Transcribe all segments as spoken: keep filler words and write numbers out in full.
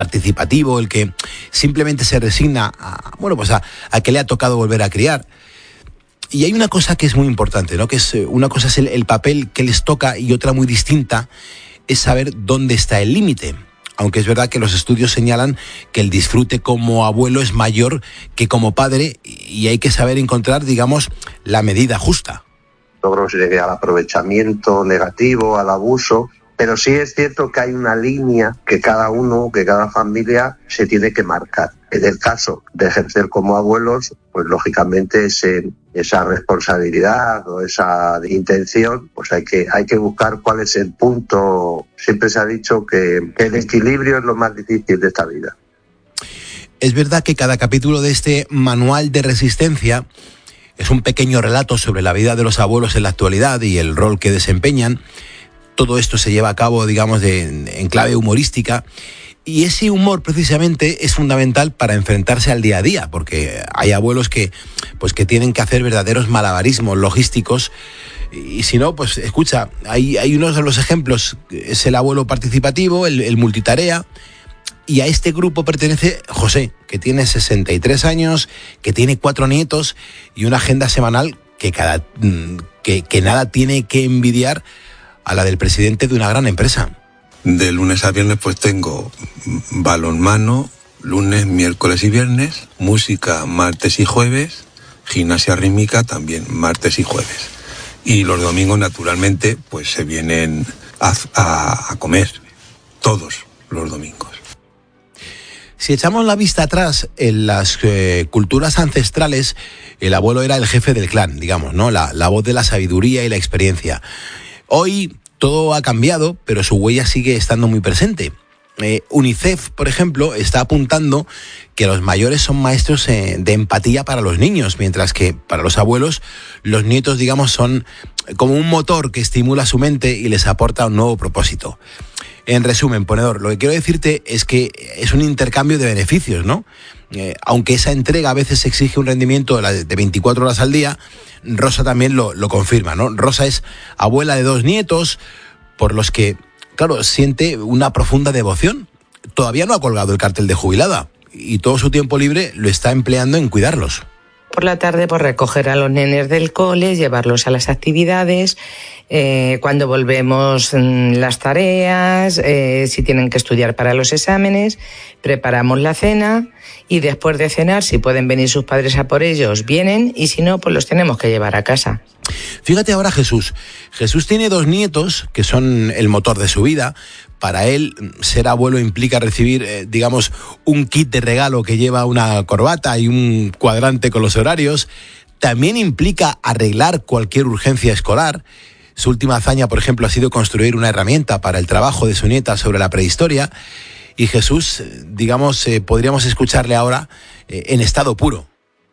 participativo, el que simplemente se resigna a, bueno, pues a, a que le ha tocado volver a criar. Y hay una cosa que es muy importante, ¿no? Que es una cosa es el, el papel que les toca y otra muy distinta es saber dónde está el límite. Aunque es verdad que los estudios señalan que el disfrute como abuelo es mayor que como padre y hay que saber encontrar, digamos, la medida justa. No creo que se llegue al aprovechamiento negativo, al abuso, pero sí es cierto que hay una línea que cada uno, que cada familia se tiene que marcar. En el caso de ejercer como abuelos, pues lógicamente ese, esa responsabilidad o esa intención, pues hay que, hay que buscar cuál es el punto. Siempre se ha dicho que, que el equilibrio es lo más difícil de esta vida. Es verdad que cada capítulo de este manual de resistencia es un pequeño relato sobre la vida de los abuelos en la actualidad y el rol que desempeñan. Todo esto se lleva a cabo, digamos, de, en clave humorística. Y ese humor precisamente es fundamental para enfrentarse al día a día, porque hay abuelos que, pues, que tienen que hacer verdaderos malabarismos logísticos. Y si no, pues escucha, hay, hay unos de los ejemplos, es el abuelo participativo, el, el multitarea. Y a este grupo pertenece José, que tiene sesenta y tres años, que tiene cuatro nietos y una agenda semanal que, cada, que, que nada tiene que envidiar a la del presidente de una gran empresa. De lunes a viernes pues tengo balonmano, lunes, miércoles y viernes, música martes y jueves, gimnasia rítmica también martes y jueves. Y los domingos naturalmente pues se vienen a, a, a comer, todos los domingos. Si echamos la vista atrás, en las eh, culturas ancestrales, el abuelo era el jefe del clan, digamos, ¿no? La, la voz de la sabiduría y la experiencia. Hoy todo ha cambiado, pero su huella sigue estando muy presente. Eh, UNICEF, por ejemplo, está apuntando que los mayores son maestros eh, de empatía para los niños, mientras que para los abuelos, los nietos, digamos, son como un motor que estimula su mente y les aporta un nuevo propósito. En resumen, ponedor, lo que quiero decirte es que es un intercambio de beneficios, ¿no? Eh, aunque esa entrega a veces exige un rendimiento de veinticuatro horas al día, Rosa también lo, lo confirma, ¿no? Rosa es abuela de dos nietos, por los que, claro, siente una profunda devoción. Todavía no ha colgado el cartel de jubilada y todo su tiempo libre lo está empleando en cuidarlos. Por la tarde, pues recoger a los nenes del cole, llevarlos a las actividades, eh, cuando volvemos las tareas, eh, si tienen que estudiar para los exámenes, preparamos la cena y después de cenar, si pueden venir sus padres a por ellos, vienen y si no, pues los tenemos que llevar a casa. Fíjate ahora Jesús. Jesús tiene dos nietos que son el motor de su vida. Para él, ser abuelo implica recibir, eh, digamos, un kit de regalo que lleva una corbata y un cuadrante con los horarios. También implica arreglar cualquier urgencia escolar. Su última hazaña, por ejemplo, ha sido construir una herramienta para el trabajo de su nieta sobre la prehistoria. Y Jesús, digamos, eh, podríamos escucharle ahora eh, en estado puro.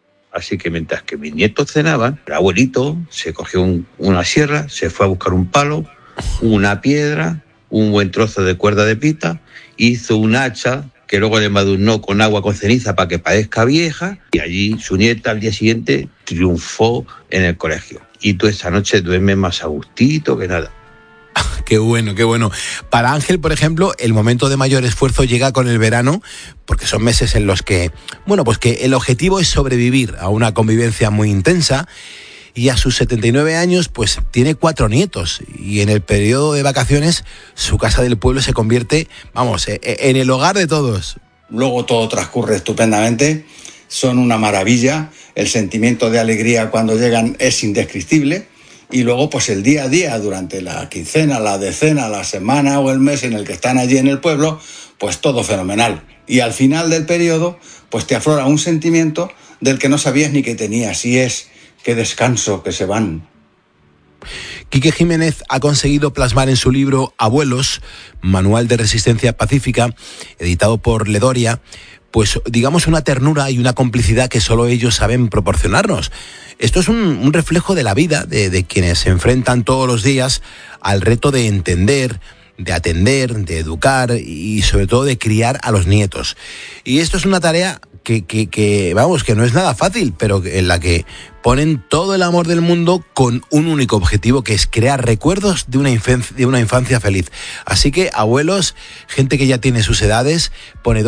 Así que mientras que mis nietos cenaban, el abuelito se cogió un, una sierra, se fue a buscar un palo, una piedra, un buen trozo de cuerda de pita, hizo un hacha que luego le madurnó con agua con ceniza para que parezca vieja y allí su nieta al día siguiente triunfó en el colegio. Y tú esta noche duermes más a gustito que nada. Qué bueno, qué bueno. Para Ángel, por ejemplo, el momento de mayor esfuerzo llega con el verano, porque son meses en los que, bueno, pues que el objetivo es sobrevivir a una convivencia muy intensa. Y a sus setenta y nueve años, pues tiene cuatro nietos. Y en el periodo de vacaciones, su casa del pueblo se convierte, vamos, en el hogar de todos. Luego todo transcurre estupendamente, son una maravilla. El sentimiento de alegría cuando llegan es indescriptible. Y luego, pues el día a día, durante la quincena, la decena, la semana o el mes en el que están allí en el pueblo, pues todo fenomenal. Y al final del periodo, pues te aflora un sentimiento del que no sabías ni que tenías. Y es... qué descanso que se van. Quique Jiménez ha conseguido plasmar en su libro Abuelos, Manual de Resistencia Pacífica, editado por Ledoria, pues digamos una ternura y una complicidad que solo ellos saben proporcionarnos. Esto es un, un reflejo de la vida de, de quienes se enfrentan todos los días al reto de entender, de atender, de educar y sobre todo de criar a los nietos. Y esto es una tarea que, que, que, vamos, que no es nada fácil, pero en la que ponen todo el amor del mundo con un único objetivo, que es crear recuerdos de una infancia, de una infancia feliz. Así que, abuelos, gente que ya tiene sus edades, ponedores